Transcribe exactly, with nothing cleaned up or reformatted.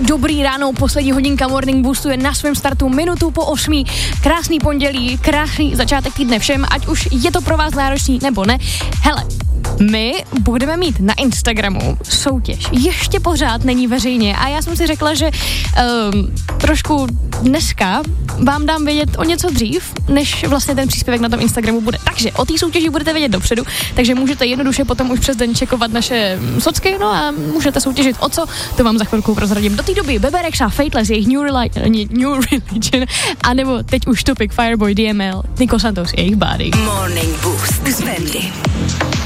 dobrý ráno, poslední hodinka Morning Boostu je na svém startu minutu po osmí. Krásný pondělí, krásný začátek týdne všem, ať už je to pro vás náročný nebo ne. Hele, my budeme mít na Instagramu soutěž. Ještě pořád není veřejně a já jsem si řekla, že um, trošku dneska vám dám vědět o něco dřív, než vlastně ten příspěvek na tom Instagramu bude. Takže o té soutěži budete vědět dopředu, takže můžete jednoduše potom už přes den čekovat naše socky, no a můžete soutěžit o co, to vám za chvilku prozradím. Do té doby Bebe Rexha, Fateless, jejich New, Reli- New Religion, anebo teď už Topic, Fireboy, D M L, Nico Santos, jejich Body. Morning Boost s Wendy.